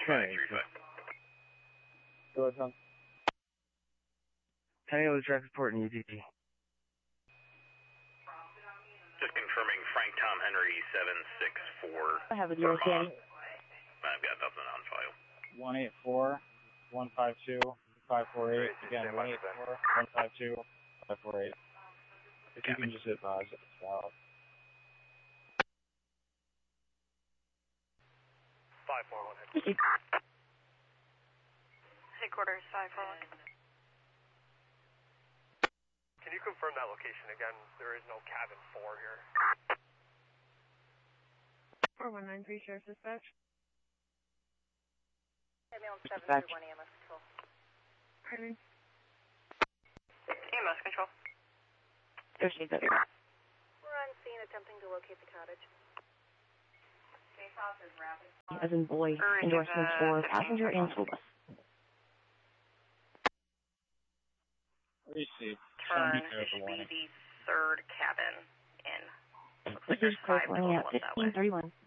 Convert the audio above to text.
Go ahead, Tom. Tango traffic report in UTP. Just confirming Frank Tom Henry 764. I have a deal, Danny. I've got nothing on file. 184 152 548. Again, 184 152 548. If you can just advise if it's valid. 541. Headquarters 541. Can you confirm that location again? There is no cabin 4 here. 4193 Sheriff's Dispatch. Dispatch. 731 EMS Control. Pardon? EMS Control. Proceed, We're on scene attempting to locate the cottage. as in boy, endorsements for passenger and school bus. Received. Turn should be the third cabin in. This is Clark running at 1531.